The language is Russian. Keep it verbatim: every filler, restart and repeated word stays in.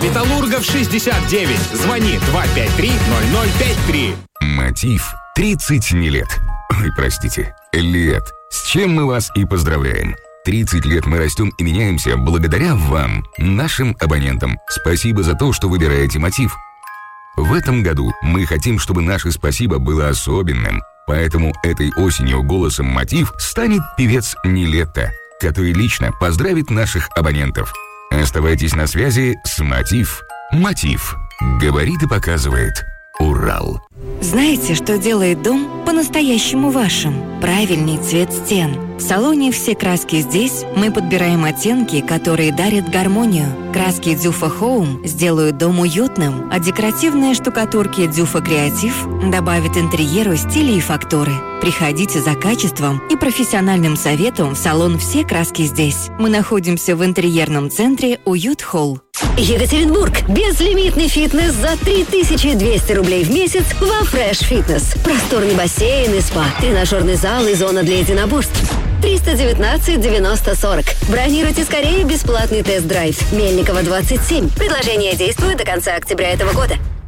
Металлургов шестьдесят девять. Звони два пять три ноль ноль пять три. Мотив тридцать не лет. Ой, простите, лет. С чем мы вас и поздравляем. тридцать лет мы растем и меняемся благодаря вам, нашим абонентам. Спасибо за то, что выбираете Мотив. В этом году мы хотим, чтобы наше спасибо было особенным. Поэтому этой осенью голосом Мотив станет певец Нилетто, который лично поздравит наших абонентов. Оставайтесь на связи с Мотив. Мотив. Говорит и показывает Урал. Знаете, что делает дом по-настоящему вашим? Правильный цвет стен. В салоне «Все краски здесь» мы подбираем оттенки, которые дарят гармонию. Краски Дзюфа Хоум сделают дом уютным, а декоративные штукатурки Дзюфа Креатив добавят интерьеру стиля и фактуры. Приходите за качеством и профессиональным советом в салон «Все краски здесь». Мы находимся в интерьерном центре «Уют Холл». Екатеринбург. Безлимитный фитнес за три тысячи двести рублей в месяц во Fresh Fitness. Просторный бассейн и спа, тренажерный зал и зона для единоборств. триста девятнадцать девяносто сорок. Бронируйте скорее бесплатный тест-драйв. Мельникова, двадцать семь. Предложение действует до конца октября этого года.